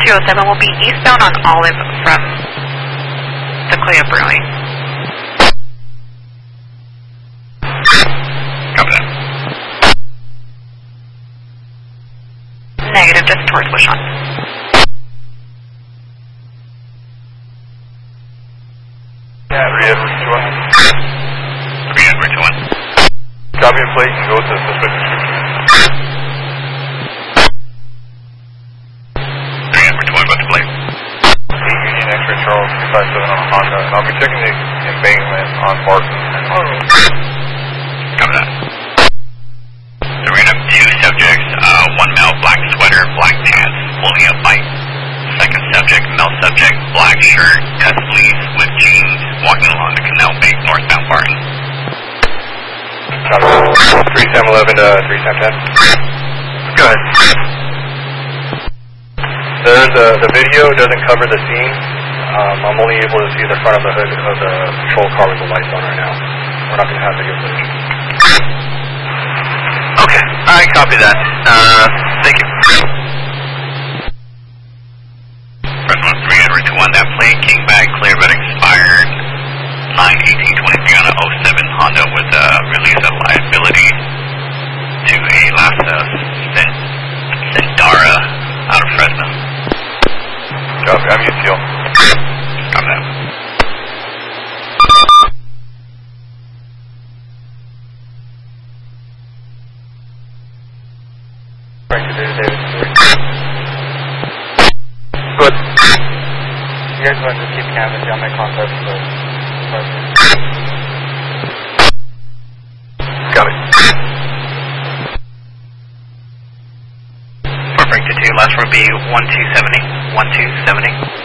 207 will be eastbound on Olive from Sequoia Brewing. Copy that. Negative, just towards Wishon. Yeah, Edward 21. 3 Edward 21. Copy and plate and go to suspect description. 3 Edward 21, what's the plate? 8 Union X-ray Charles 257 on a Honda, and I'll be checking the embankment on Barton. Copy that. So we're going to have 2 subjects, one male, black sweater, black pants, holding up bike. Second subject, male subject, black shirt, cut sleeves with jeans, walking along the Canal Bay, northbound Barton. Copy. 3 Sam 11 to 3 Sam 10. Go ahead. The video doesn't cover the scene. I'm only able to see the front of the hood of the patrol car with the lights on right now. We're not going to have video footage. Okay, I copy that. Thank you. Press 1, 3 Edward 21, that plate came back clear but expired. 9/18/23 on a 07 Honda with a release of liability to a Lhasa Sendara out of Fresno. Copy, I'm UTL. Copy that. Good. You guys want to keep canvassing on my contact for the Got it. Perfect. To 2, last one will be 1270. 1270.